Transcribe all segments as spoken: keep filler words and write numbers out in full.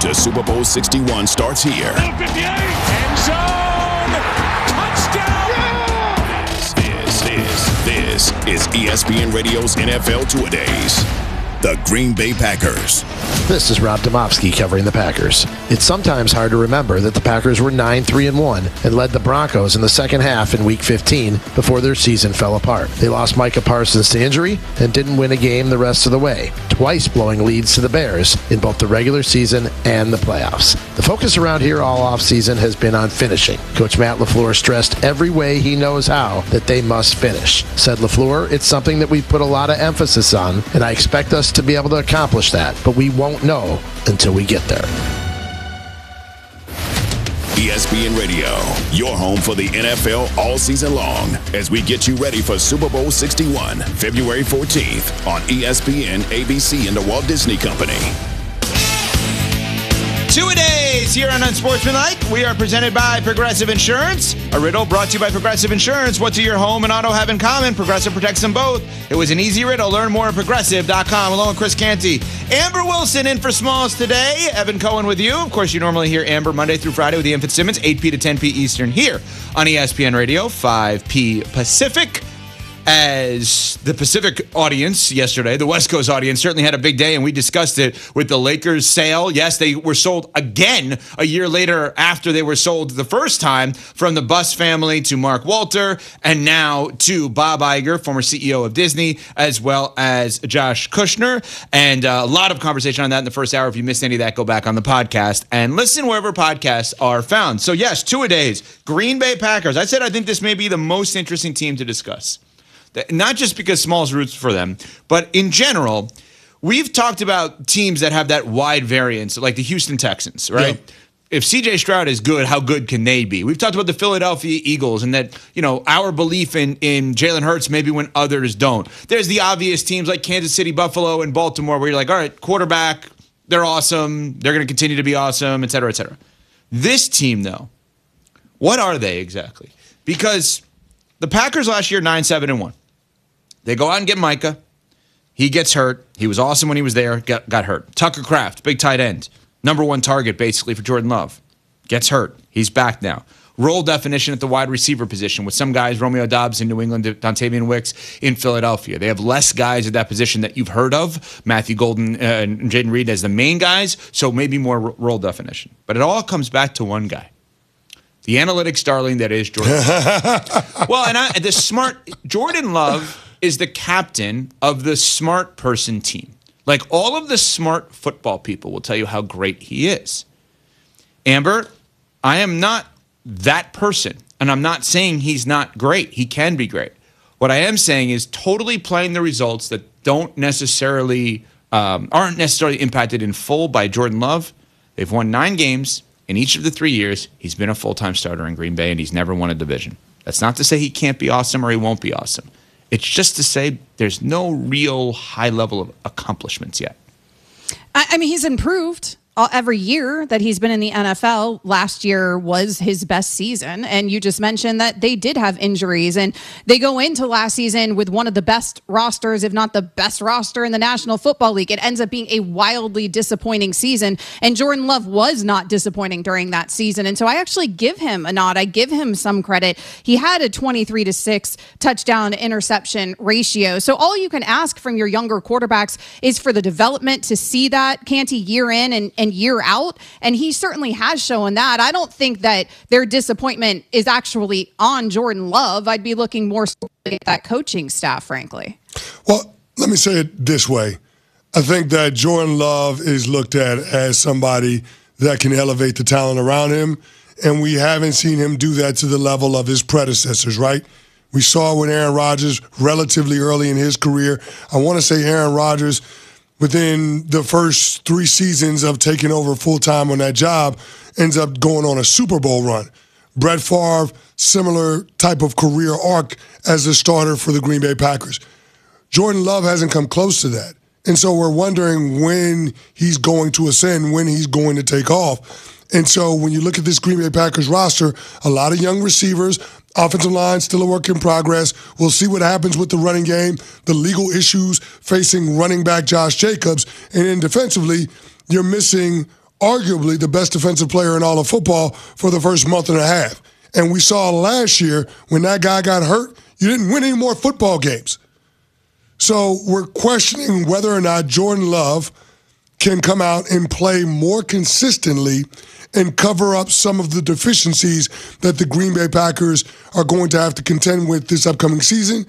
to Super Bowl sixty-one starts here. End zone! Touchdown! This, this, this is E S P N Radio's N F L Two-A-Days. The Green Bay Packers. This is Rob Domofsky covering the Packers. It's sometimes hard to remember that the Packers were nine three and one and led the Broncos in the second half in Week fifteen before their season fell apart. They lost Micah Parsons to injury and didn't win a game the rest of the way, twice blowing leads to the Bears in both the regular season and the playoffs. The focus around here all offseason has been on finishing. Coach Matt LaFleur stressed every way he knows how that they must finish. Said LaFleur, it's something that we've put a lot of emphasis on, and I expect us to be able to accomplish that, but we won't know until we get there. E S P N Radio, your home for the N F L all season long, as we get you ready for Super Bowl sixty-one, February fourteenth on E S P N, A B C, and the Walt Disney Company. Two-A-Days here on Unsportsmanlike. We are presented by Progressive Insurance. A riddle brought to you by Progressive Insurance. What do your home and auto have in common? Progressive protects them both. It was an easy riddle. Learn more at Progressive dot com. Hello, I'm Chris Canty. Amber Wilson in for Smalls today. Evan Cohen with you. Of course, you normally hear Amber Monday through Friday with Ian Fitzsimmons, eight p to ten p Eastern here on E S P N Radio, five p Pacific. As the Pacific audience yesterday, the West Coast audience certainly had a big day, and we discussed it with the Lakers sale. Yes, they were sold again a year later after they were sold the first time, from the Buss family to Mark Walter, and now to Bob Iger, former C E O of Disney, as well as Josh Kushner. And uh, a lot of conversation on that in the first hour. If you missed any of that, go back on the podcast and listen wherever podcasts are found. So yes, two-a-days, Green Bay Packers. I said I think this may be the most interesting team to discuss. Not just because Smalls roots for them, but in general, we've talked about teams that have that wide variance, like the Houston Texans, right? Yeah. If C J Stroud is good, how good can they be? We've talked about the Philadelphia Eagles and that, you know, our belief in, in Jalen Hurts maybe when others don't. There's the obvious teams like Kansas City, Buffalo, and Baltimore where you're like, all right, quarterback, they're awesome. They're going to continue to be awesome, et cetera, et cetera. This team, though, what are they exactly? Because the Packers last year, nine seven and one. They go out and get Micah. He gets hurt. He was awesome when he was there, got, got hurt. Tucker Kraft, big tight end. Number one target, basically, for Jordan Love. Gets hurt. He's back now. Role definition at the wide receiver position with some guys, Romeo Doubs in New England, Dontavian Wicks in Philadelphia. They have less guys at that position that you've heard of, Matthew Golden uh, and Jaden Reed as the main guys, so maybe more role definition. But it all comes back to one guy. The analytics darling that is Jordan Love. Well, and I, the smart Jordan Love is the captain of the smart person team. Like, all of the smart football people will tell you how great he is. Amber, I am not that person, and I'm not saying he's not great. He can be great. What I am saying is totally playing the results that don't necessarily, um, aren't necessarily impacted in full by Jordan Love. They've won nine games. In each of the three years, he's been a full-time starter in Green Bay, and he's never won a division. That's not to say he can't be awesome or he won't be awesome. It's just to say there's no real high level of accomplishments yet. I, I mean, he's improved every year that he's been in the N F L. Last year was his best season. And you just mentioned that they did have injuries. And they go into last season with one of the best rosters, if not the best roster in the National Football League. It ends up being a wildly disappointing season. And Jordan Love was not disappointing during that season. And so I actually give him a nod. I give him some credit. He had a twenty-three to six touchdown interception ratio. So all you can ask from your younger quarterbacks is for the development to see that, Canty, year in and, and year out, and he certainly has shown that. I don't think that their disappointment is actually on Jordan Love. I'd be looking more at that coaching staff, frankly. Well, let me say it this way. I think that Jordan Love is looked at as somebody that can elevate the talent around him, and we haven't seen him do that to the level of his predecessors, right? We saw with Aaron Rodgers relatively early in his career. I want to say Aaron Rodgers, within the first three seasons of taking over full-time on that job, ends up going on a Super Bowl run. Brett Favre, similar type of career arc as a starter for the Green Bay Packers. Jordan Love hasn't come close to that. And so we're wondering when he's going to ascend, when he's going to take off. And so when you look at this Green Bay Packers roster, a lot of young receivers, offensive line still a work in progress. We'll see what happens with the running game, the legal issues facing running back Josh Jacobs. And then defensively, you're missing arguably the best defensive player in all of football for the first month and a half. And we saw last year when that guy got hurt, you didn't win any more football games. So we're questioning whether or not Jordan Love can come out and play more consistently and cover up some of the deficiencies that the Green Bay Packers are going to have to contend with this upcoming season,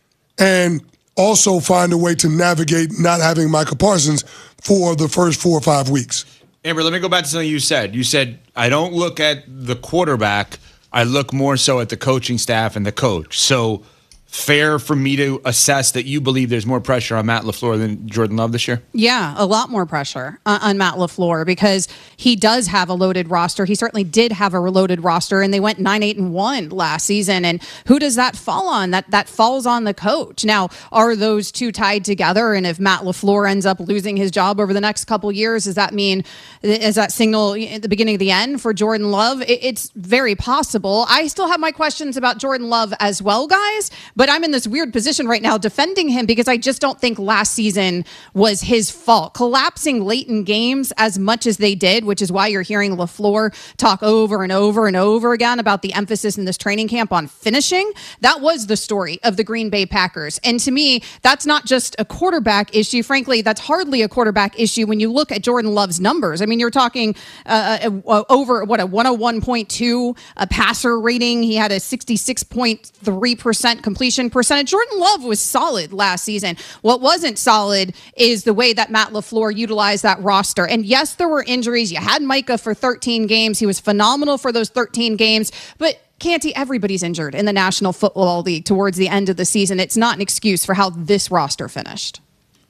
and also find a way to navigate not having Micah Parsons for the first four or five weeks. Amber, let me go back to something you said. You said, I don't look at the quarterback, I look more so at the coaching staff and the coach. So fair for me to assess that you believe there's more pressure on Matt LaFleur than Jordan Love this year? Yeah, a lot more pressure on, on Matt LaFleur because he does have a loaded roster. He certainly did have a loaded roster, and they went nine eight and one last season. And who does that fall on? That that falls on the coach. Now, are those two tied together? And if Matt LaFleur ends up losing his job over the next couple years, does that mean, is that signal at the beginning of the end for Jordan Love? It, it's very possible. I still have my questions about Jordan Love as well, guys. But I'm in this weird position right now defending him because I just don't think last season was his fault. Collapsing late in games as much as they did, which is why you're hearing LaFleur talk over and over and over again about the emphasis in this training camp on finishing. That was the story of the Green Bay Packers. And to me, that's not just a quarterback issue. Frankly, that's hardly a quarterback issue when you look at Jordan Love's numbers. I mean, you're talking uh, uh, over, what, a one oh one point two a passer rating. He had a sixty-six point three percent completion percentage. Jordan Love was solid last season. What wasn't solid is the way that Matt LaFleur utilized that roster. And yes, there were injuries. You had Micah for thirteen games. He was phenomenal for those thirteen games. But Canty, everybody's injured in the National Football League towards the end of the season. It's not an excuse for how this roster finished.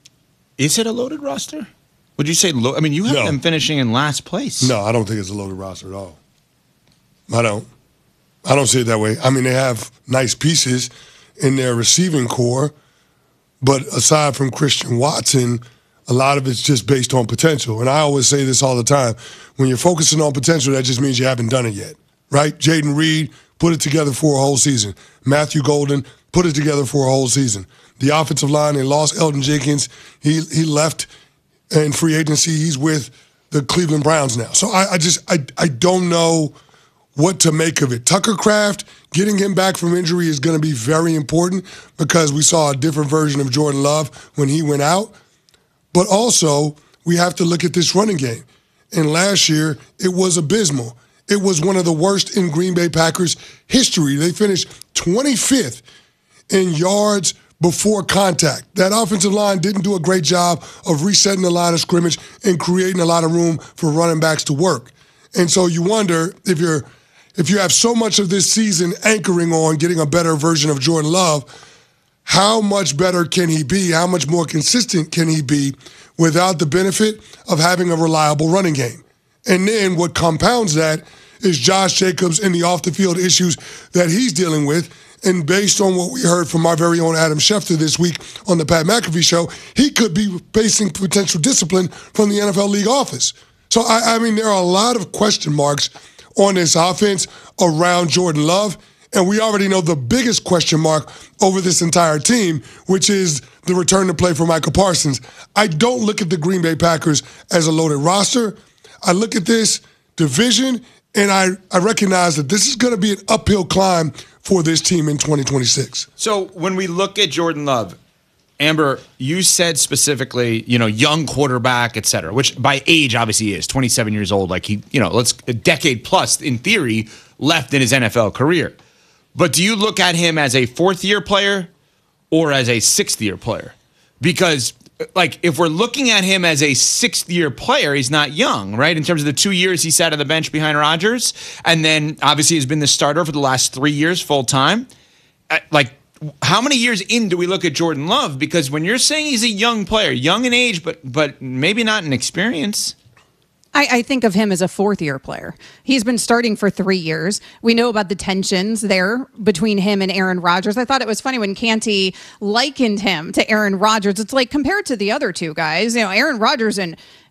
Is it a loaded roster? Would you say low? I mean, you have No. them finishing in last place. No, I don't think it's a loaded roster at all. I don't. I don't see it that way. I mean, they have nice pieces in their receiving core, but aside from Christian Watson, a lot of it's just based on potential. And I always say this all the time. When you're focusing on potential, that just means you haven't done it yet, right? Jaden Reed put it together for a whole season. Matthew Golden put it together for a whole season. The offensive line, they lost Elton Jenkins. He he left in free agency. He's with the Cleveland Browns now. So I, I just, I, I don't know what to make of it. Tucker Kraft, getting him back from injury is going to be very important because we saw a different version of Jordan Love when he went out. But also, we have to look at this running game. And last year, it was abysmal. It was one of the worst in Green Bay Packers history. They finished twenty-fifth in yards before contact. That offensive line didn't do a great job of resetting the line of scrimmage and creating a lot of room for running backs to work. And so you wonder if you're If you have so much of this season anchoring on getting a better version of Jordan Love, how much better can he be? How much more consistent can he be without the benefit of having a reliable running game? And then what compounds that is Josh Jacobs and the off-the-field issues that he's dealing with. And based on what we heard from our very own Adam Schefter this week on the Pat McAfee Show, he could be facing potential discipline from the N F L League office. So, I, I mean, there are a lot of question marks on this offense around Jordan Love. And we already know the biggest question mark over this entire team, which is the return to play for Micah Parsons. I don't look at the Green Bay Packers as a loaded roster. I look at this division, and I, I recognize that this is going to be an uphill climb for this team in twenty twenty-six. So when we look at Jordan Love, Amber, you said specifically, you know, young quarterback, et cetera, which by age obviously he is twenty-seven years old. Like he, you know, let's a decade plus in theory left in his N F L career. But do you look at him as a fourth year player or as a sixth year player? Because like if we're looking at him as a sixth year player, he's not young, right? In terms of the two years he sat on the bench behind Rodgers, and then obviously has been the starter for the last three years full time. Like, how many years in do we look at Jordan Love? Because when you're saying he's a young player, young in age, but but maybe not in experience. I, I think of him as a fourth-year player. He's been starting for three years. We know about the tensions there between him and Aaron Rodgers. I thought it was funny when Canty likened him to Aaron Rodgers. It's like compared to the other two guys, you know, Aaron Rodgers and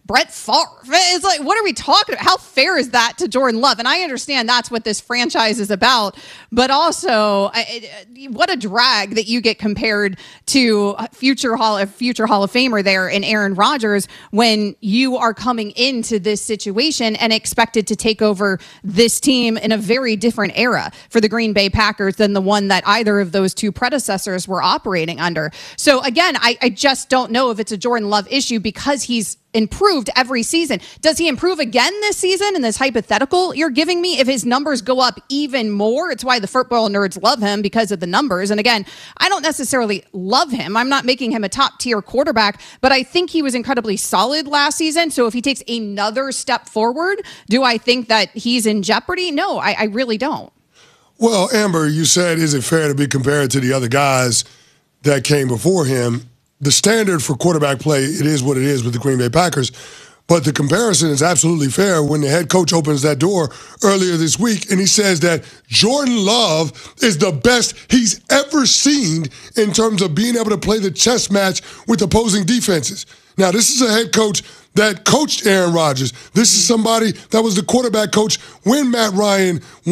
Brett Favre. It's like, what are we talking about? How fair is that to Jordan Love? And I understand that's what this franchise is about, but also I, what a drag that you get compared to future Hall, future Hall of Famer there in Aaron Rodgers when you are coming into this situation and expected to take over this team in a very different era for the Green Bay Packers than the one that either of those two predecessors were operating under. So again, I, I just don't know if it's a Jordan Love issue because he's improved every season. Does he improve again this season in this hypothetical you're giving me? If his numbers go up even more, it's why the football nerds love him because of the numbers. And again, I don't necessarily love him. I'm not making him a top tier quarterback, but I think he was incredibly solid last season. So if he takes another step forward, do I think that he's in jeopardy? No, I, I really don't. Well, Amber, you said, is it fair to be compared to the other guys that came before him? The standard for quarterback play, it is what it is with the Green Bay Packers. But the comparison is absolutely fair when the head coach opens that door earlier this week and he says that Jordan Love is the best he's ever seen in terms of being able to play the chess match with opposing defenses. Now, this is a head coach that coached Aaron Rodgers. This is somebody that was the quarterback coach when Matt Ryan